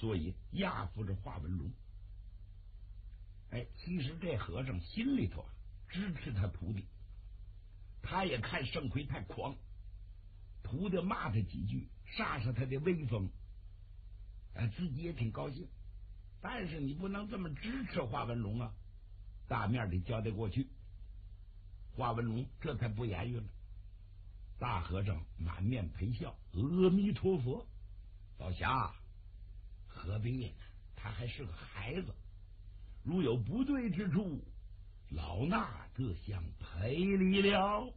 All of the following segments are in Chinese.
所以压服着华文龙。其实这和尚心里头支持他徒弟，他也看盛奎太狂，徒弟骂他几句，杀杀他的威风，自己也挺高兴。但是你不能这么支持华文龙啊，大面得交代过去。华文龙这才不言语了。大和尚满面陪笑，阿弥陀佛，老侠何必呢？他还是个孩子，如有不对之处，老衲这厢赔礼了。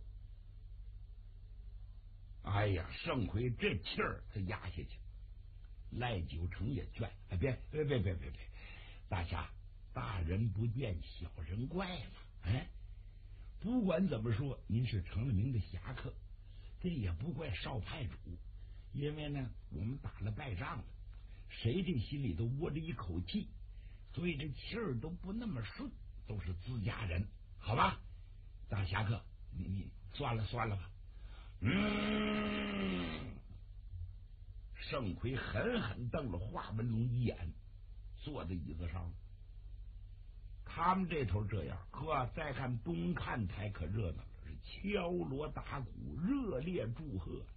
哎呀，盛奎这气儿他压下去，赖九成也劝，别，大侠，大人不见小人怪了。不管怎么说，您是成了名的侠客，这也不怪少派主，因为呢，我们打了败仗了，谁这心里都窝着一口气，所以这气儿都不那么顺，都是自家人，好吧？大侠客，你算了吧。盛奎狠狠瞪了华文龙一眼，坐在椅子上。他们这头这样，再看东看台可热闹了，是敲锣打鼓，热烈祝贺。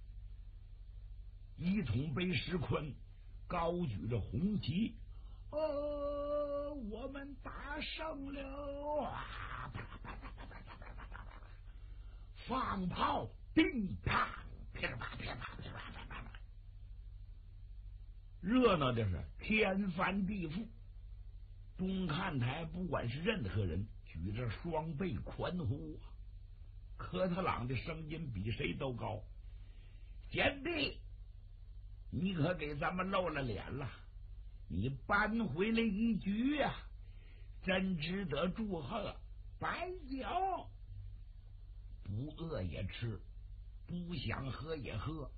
一统杯石坤高举着红旗，我们打胜了啊！放炮，叮当，噼里啪噼里啪噼里啪噼里啪，热闹的是天翻地覆。东看台不管是任何人，举着双臂欢呼啊！科特朗的声音比谁都高，贤弟，你可给咱们露了脸了，你扳回了一局啊，真值得祝贺！白酒不饿也吃，不想喝也喝。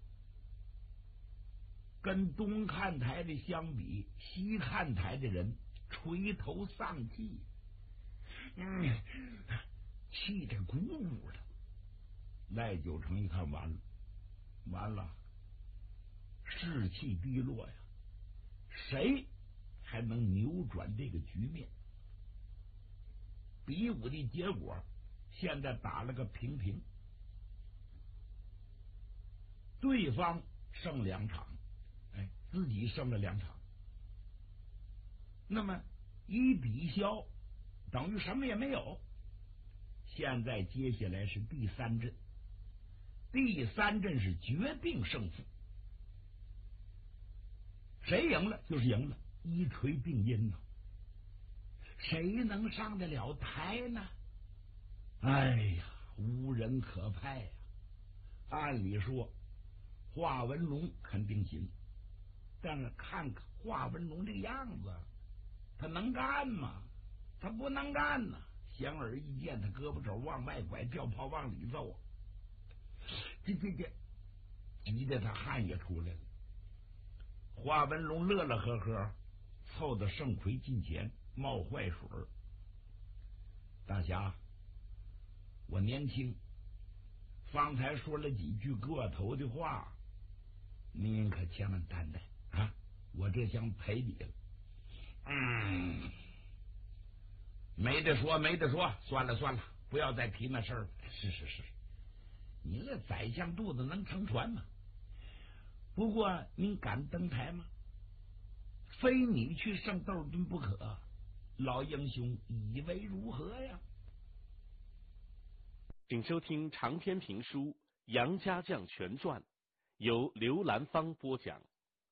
跟东看台的相比，西看台的人垂头丧气，气得鼓鼓的。赖九成一看，完了，士气低落呀！谁还能扭转这个局面？比武的结果现在打了个平，对方胜2场，自己胜了2场。那么一抵消，等于什么也没有。现在接下来是第3阵，第3阵是决定胜负，谁赢了就是赢了，一锤定音呐。谁能上得了台呢？哎呀，无人可派呀！按理说华文龙肯定行，但是看看华文龙这样子，他能干吗？他不能干呢。显而易见，他胳膊肘往外拐，吊炮往里揍，这急得他汗也出来了。华文龙乐乐呵呵凑到盛奎近前，冒坏水。大侠，我年轻，方才说了几句过头的话，您可千万担待啊！我这厢赔礼了。没得说，算了，不要再提那事儿。是，你这宰相肚子能撑船吗？不过您敢登台吗？非你去胜窦敦不可，老英雄以为如何呀？ 请收听长篇评书《杨家将全传》，由刘兰芳播讲。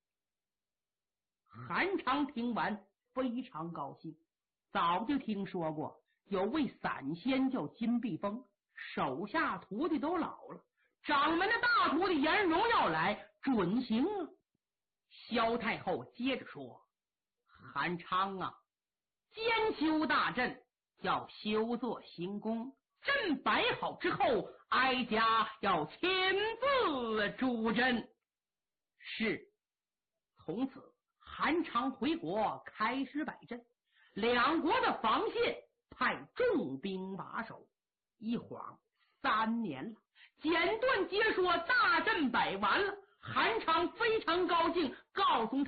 韩昌听完非常高兴，早就听说过有位散仙叫金碧峰，手下徒弟都老了，掌门的大徒弟严荣要来准行啊。萧太后接着说，韩昌啊，监修大阵，要修作行宫，阵摆好之后，哀家要亲自主阵。是。从此韩昌回国，开始摆阵，两国的防线派重兵把守。一晃3年了，简短接说大阵摆完了，韩昌非常高兴，告诉